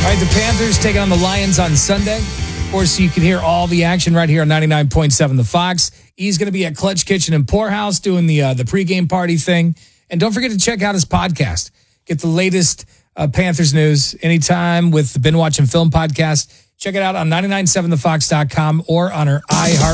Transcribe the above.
All right, the Panthers taking on the Lions on Sunday. Of course, you can hear all the action right here on 99.7 The Fox. He's going to be at Clutch Kitchen and Poorhouse doing the pregame party thing. And don't forget to check out his podcast. Get the latest Panthers news anytime with the Been Watching Film podcast. Check it out on 997thefox.com or on our iHeart